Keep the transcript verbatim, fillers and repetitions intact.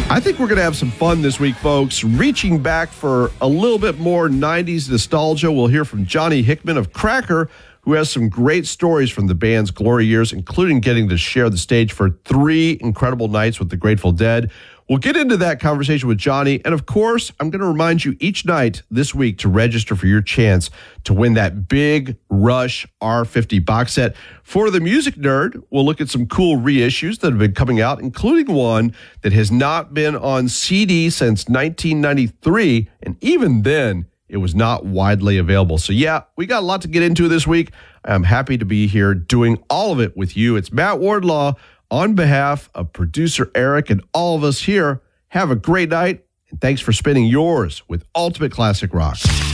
I think we're going to have some fun this week, folks. Reaching back for a little bit more nineties nostalgia, we'll hear from Johnny Hickman of Cracker, who has some great stories from the band's glory years, including getting to share the stage for three incredible nights with the Grateful Dead. We'll get into that conversation with Johnny. And of course, I'm going to remind you each night this week to register for your chance to win that big Rush R fifty box set. For the music nerd, we'll look at some cool reissues that have been coming out, including one that has not been on C D since nineteen ninety-three. And even then, it was not widely available. So yeah, we got a lot to get into this week. I'm happy to be here doing all of it with you. It's Matt Wardlaw. On behalf of producer Eric and all of us here, have a great night, and thanks for spending yours with Ultimate Classic Rock.